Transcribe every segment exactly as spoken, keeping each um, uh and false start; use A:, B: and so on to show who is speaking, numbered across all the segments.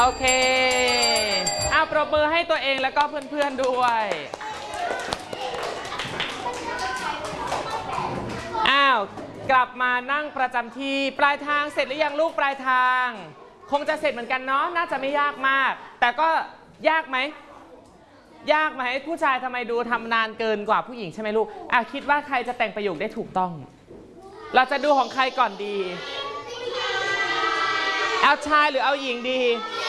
A: โอเคเอาปรบมือให้ตัวเองแล้วก็เพื่อนๆด้วยอ้าวกลับมานั่งประจำที่ปลายทางเสร็จหรือยังลูกปลายทางคงจะเสร็จเหมือนกันเนาะน่าจะไม่ยากมากแต่ก็ยากไหมยากไหมผู้ชายทำไมดูทำนานเกินกว่าผู้หญิงใช่ไหมลูกอ่ะคิดว่าใครจะแต่งประโยคได้ถูกต้องเราจะดูของใครก่อนดีเอาชายหรือเอาหญิงดี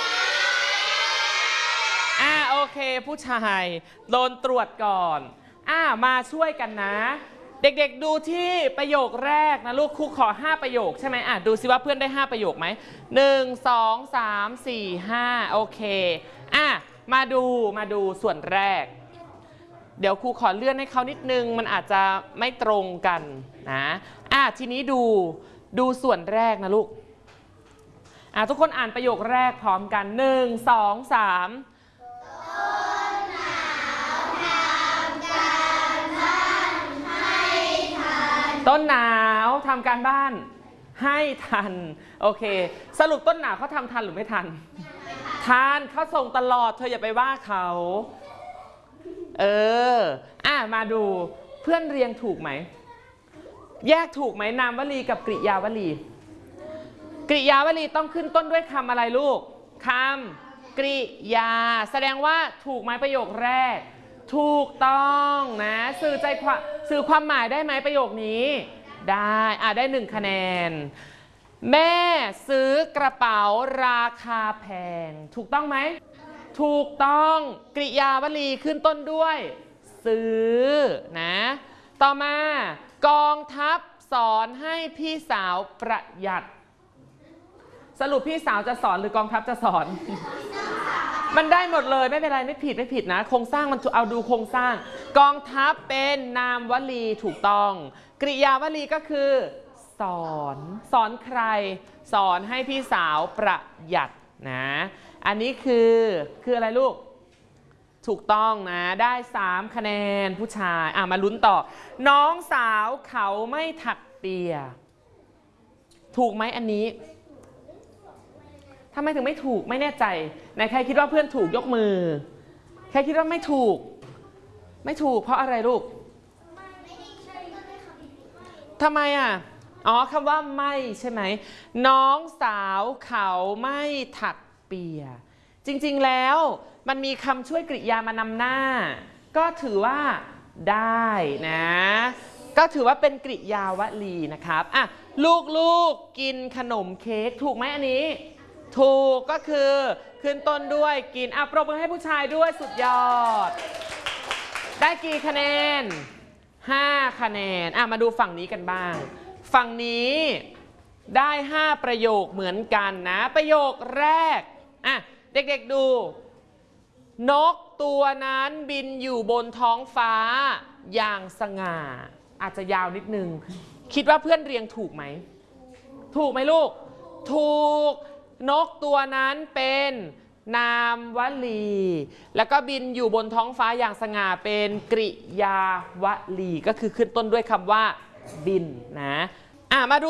A: อ่าโอเคผู้ชายโดนตรวจก่อนอ่ามาช่วยกันนะเด็กๆดูที่ประโยคแรกนะลูกครูขอห้าประโยคใช่ไหมอ่ะดูสิว่าเพื่อนได้ห้าประโยคไหมหนึ่งสองสามสี่ห้าโอเคอ่ะมาดูมาดูส่วนแรกเดี๋ยวครูขอเลื่อนให้เขานิดนึงมันอาจจะไม่ตรงกันนะอ่ะทีนี้ดูดูส่วนแรกนะลูกอ่ะทุกคนอ่านประโยคแรกพร้อมกันหนึ่งสองสามต้นหนาวทำการบ้านให้ทันโอเคสรุปต้นหนาวเขาทำทันหรือไม่ทันทันเขาส่งตลอดเธออย่าไปว่าเขาเอออ่ะมาดูเพื่อนเรียงถูกไหมแยกถูกไหมนามวลีกับกริยาวลีกริยาวลีต้องขึ้นต้นด้วยคำอะไรลูกคำกริยาแสดงว่าถูกไหมประโยคแรกถูกต้องนะสื่อใจความสื่อความหมายได้ไหมประโยคนี้ได้อ่ะได้หนึ่งคะแนนแม่ซื้อกระเป๋าราคาแพงถูกต้องไหมถูกต้องกริยาวลีขึ้นต้นด้วยซื้อนะต่อมากองทัพสอนให้พี่สาวประหยัดสรุปพี่สาวจะสอนหรือกองทัพจะสอนมันได้หมดเลยไม่เป็นไรไม่ผิดไม่ผิดนะโครงสร้างมันเอาดูโครงสร้างกองทัพเป็นนามวลีถูกต้องกริยาวลีก็คือสอนสอนใครสอนให้พี่สาวประหยัดนะอันนี้คือคืออะไรลูกถูกต้องนะได้สามคะแนนผู้ชายอ่ะมาลุ้นต่อน้องสาวเขาไม่ถักเปียถูกไหมอันนี้ทำไมถึงไม่ถูกไม่แน่ใจไหนใครคิดว่าเพื่อนถูกยกมือใครคิดว่าไม่ถูกไม่ถูกเพราะอะไรลูกทำไมอ่ะอ๋อคำว่าไม่ใช่ไหมน้องสาวเขาไม่ถักเปียจริงๆแล้วมันมีคำช่วยกริยามานำหน้าก็ถือว่าได้นะก็ถือว่าเป็นกริยาวลีนะครับอ่ะลูกๆกินขนมเค้กถูกไหมอันนี้ถูกก็คือขึ้นต้นด้วยกินอ่ะปรบมือให้ผู้ชายด้วยสุดยอดได้กี่คะแนนห้าคะแนนอ่ะมาดูฝั่งนี้กันบ้างฝั่งนี้ได้ห้าประโยคเหมือนกันนะประโยคแรกอ่ะเด็กๆดูนกตัวนั้นบินอยู่บนท้องฟ้าอย่างสง่าอาจจะยาวนิดนึงคิดว่าเพื่อนเรียงถูกไหมถูกไหมลูกถูกนกตัวนั้นเป็นนามวลีแล้วก็บินอยู่บนท้องฟ้าอย่างสง่าเป็นกริยาวลีก็คือขึ้นต้นด้วยคำว่าบินนะอ่ะมาดู